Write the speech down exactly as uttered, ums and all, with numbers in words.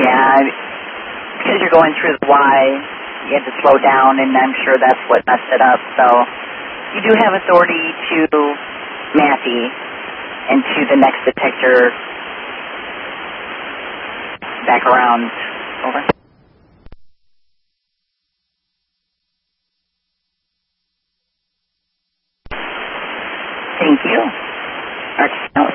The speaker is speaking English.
Yeah, because you're going through the Y, you had to slow down, and I'm sure that's what messed it up. So you do have authority to Matthew and to the next detector back around. Over. Thank you. Our